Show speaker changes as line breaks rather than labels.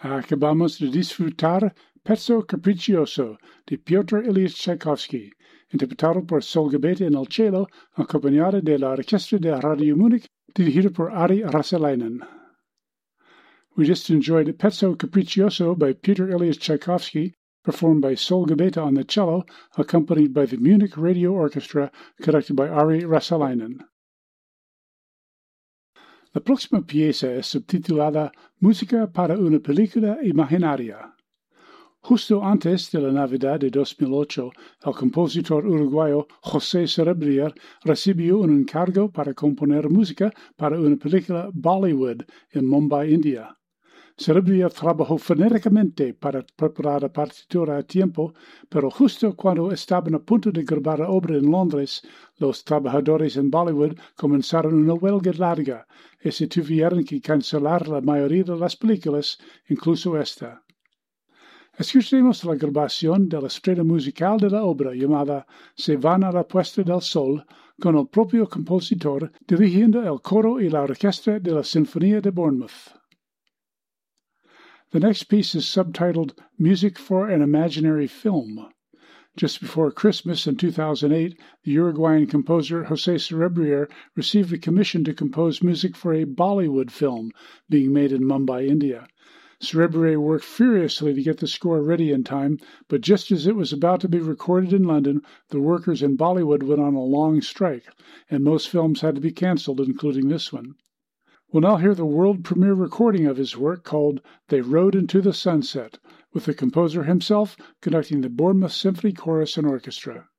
Acabamos de disfrutar Pezzo Capriccioso de Piotr Ilyich Tchaikovsky, interpretado por Sol Gabete en el cello, acompañada de la Orquesta de Radio Múnich, dirigida por Ari Rasalainen. We just enjoyed Pezzo Capriccioso by Piotr Ilyich Tchaikovsky, performed by Sol Gabete on the cello, accompanied by the Munich Radio Orchestra, conducted by Ari Rasalainen. La próxima pieza es subtitulada Música para una película imaginaria. Justo antes de la Navidad de 2008, el compositor uruguayo José Cerebrier recibió un encargo para componer música para una película Bollywood en Mumbai, India. Cerebrier trabajó frenéticamente para preparar la partitura a tiempo, pero justo cuando estaban a punto de grabar la obra en Londres, los trabajadores en Bollywood comenzaron una huelga larga y se tuvieron que cancelar la mayoría de las películas, incluso esta. Escuchemos la grabación de la estrella musical de la obra llamada Se van a la puesta del sol, con el propio compositor dirigiendo el coro y la orquesta de la Sinfonía de Bournemouth. The next piece is subtitled Music for an Imaginary Film. Just before Christmas in 2008, the Uruguayan composer José Cerebrier received a commission to compose music for a Bollywood film being made in Mumbai, India. Cerebrier worked furiously to get the score ready in time, but just as it was about to be recorded in London, the workers in Bollywood went on a long strike, and most films had to be cancelled, including this one. We'll now hear the world premiere recording of his work called They Rode into the Sunset, with the composer himself conducting the Bournemouth Symphony Chorus and Orchestra.